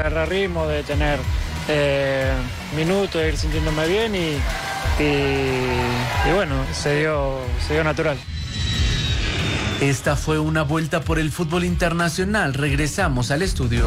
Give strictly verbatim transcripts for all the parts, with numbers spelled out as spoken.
agarrar ritmo, de tener eh, minutos, de ir sintiéndome bien y, y, y bueno, se dio, se dio natural. Esta fue una vuelta por el fútbol internacional. Regresamos al estudio.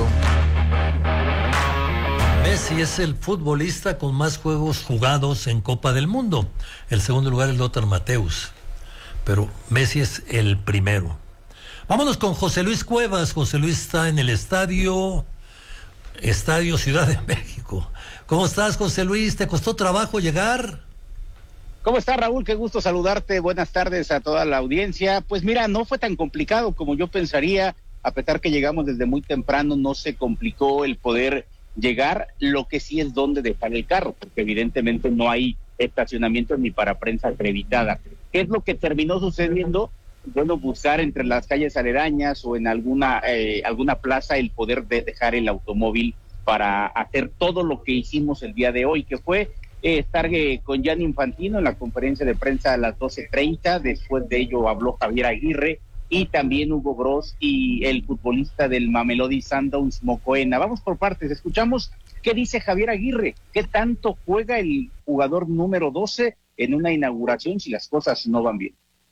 Messi es el futbolista con más juegos jugados en Copa del Mundo. El segundo lugar es Lothar Matthäus, pero Messi es el primero. Vámonos con José Luis Cuevas. José Luis está en el estadio, Estadio Ciudad de México. ¿Cómo estás, José Luis? ¿Te costó trabajo llegar? ¿Cómo estás, Raúl? Qué gusto saludarte. Buenas tardes a toda la audiencia. Pues mira, no fue tan complicado como yo pensaría. A pesar que llegamos desde muy temprano, no se complicó el poder llegar. Lo que sí es dónde dejar el carro, porque evidentemente no hay estacionamiento ni para prensa acreditada. ¿Qué es lo que terminó sucediendo? Bueno, buscar entre las calles aledañas o en alguna eh, alguna plaza el poder de dejar el automóvil para hacer todo lo que hicimos el día de hoy, que fue eh, estar eh, con Gianni Infantino en la conferencia de prensa a las doce treinta. Después de ello habló Javier Aguirre y también Hugo Bross y el futbolista del Mamelodi Sundowns, Mokoena. Vamos por partes, escuchamos qué dice Javier Aguirre, qué tanto juega el jugador número doce en una inauguración si las cosas no van bien.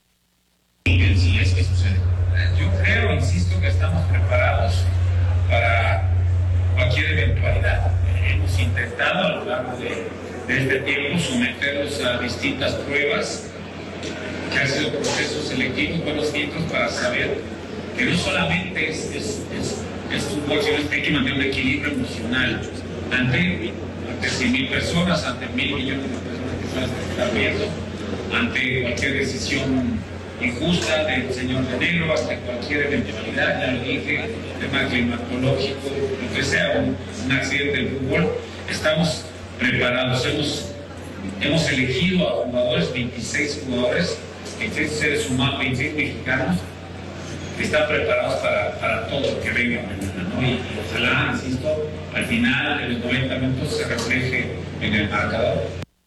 Si es que sucede. Yo creo, insisto, que estamos preparados para cualquier eventualidad. Hemos intentado a lo largo de, de este tiempo someterlos a distintas pruebas que han sido procesos selectivos, buenos filtros para saber que no solamente es, es, es, es fútbol, sino que hay que mantener un equilibrio emocional ante, ante cien mil personas, ante mil millones de personas que están, están viendo, ante cualquier decisión injusta del señor de negro, hasta cualquier eventualidad, ya lo dije, tema climatológico, lo que sea, un, un accidente del fútbol. Estamos preparados, hemos, hemos elegido a jugadores, veintiséis jugadores, veintiséis seres humanos, veintiséis mexicanos, que están preparados para, para todo lo que venga mañana, ¿no? Y, y ojalá, insisto, al final de los noventa minutos se refleje en el marcador.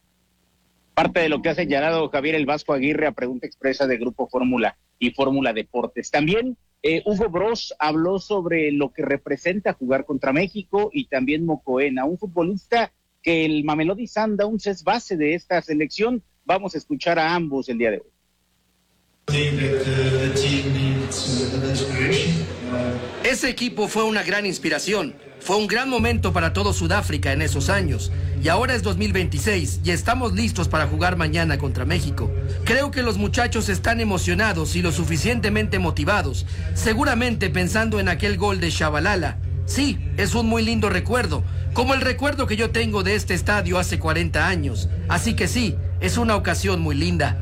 Parte de lo que ha señalado Javier El Vasco Aguirre a pregunta expresa de Grupo Fórmula y Fórmula Deportes. También eh, Hugo Bross habló sobre lo que representa jugar contra México y también Mokoena, un futbolista que el Mamelodi Sundowns es base de esta selección. Vamos a escuchar a ambos el día de hoy. Ese equipo fue una gran inspiración, fue un gran momento para todo Sudáfrica en esos años, y ahora es dos mil veintiséis y estamos listos para jugar mañana contra México. Creo que los muchachos están emocionados y lo suficientemente motivados, seguramente pensando en aquel gol de Shabalala. Sí, es un muy lindo recuerdo, como el recuerdo que yo tengo de este estadio hace cuarenta años, así que sí, es una ocasión muy linda.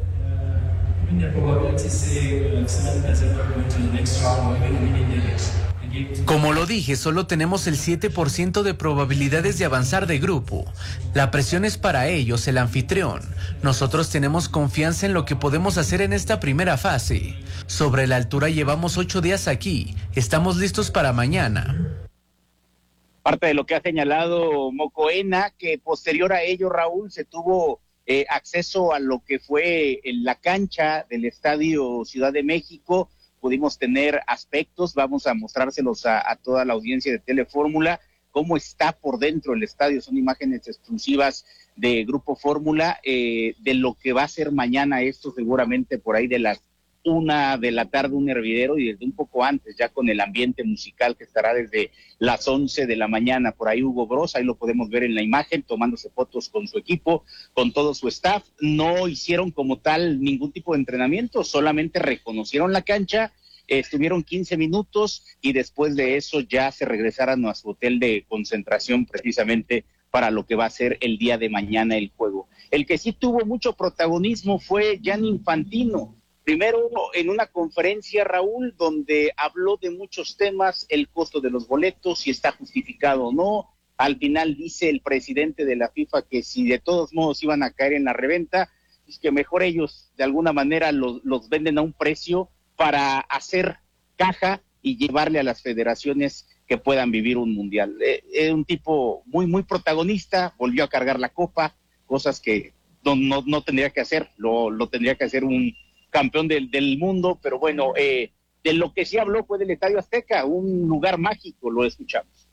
Como lo dije, solo tenemos el siete por ciento de probabilidades de avanzar de grupo. La presión es para ellos, el anfitrión. Nosotros tenemos confianza en lo que podemos hacer en esta primera fase. Sobre la altura llevamos ocho días aquí. Estamos listos para mañana. Parte de lo que ha señalado Mokoena, que posterior a ello, Raúl, se tuvo eh, acceso a lo que fue en la cancha del Estadio Ciudad de México. Pudimos tener aspectos, vamos a mostrárselos a, a toda la audiencia de Telefórmula, cómo está por dentro el estadio. Son imágenes exclusivas de Grupo Fórmula, eh, de lo que va a ser mañana esto, seguramente por ahí de las una de la tarde, un hervidero, y desde un poco antes, ya con el ambiente musical que estará desde las once de la mañana. Por ahí Hugo Bross, ahí lo podemos ver en la imagen, tomándose fotos con su equipo, con todo su staff. No hicieron como tal ningún tipo de entrenamiento, solamente reconocieron la cancha, eh, estuvieron quince minutos y después de eso ya se regresaron a su hotel de concentración precisamente para lo que va a ser el día de mañana el juego. El que sí tuvo mucho protagonismo fue Gianni Infantino. Primero, en una conferencia, Raúl, donde habló de muchos temas, el costo de los boletos, si está justificado o no. Al final dice el presidente de la FIFA que si de todos modos iban a caer en la reventa, es que mejor ellos de alguna manera los, los venden a un precio para hacer caja y llevarle a las federaciones que puedan vivir un mundial. Es eh, un tipo muy, muy protagonista, volvió a cargar la copa, cosas que no, no, no tendría que hacer, lo, lo tendría que hacer un campeón del, del mundo, pero bueno, eh, de lo que sí habló fue del Estadio Azteca, un lugar mágico, lo escuchamos.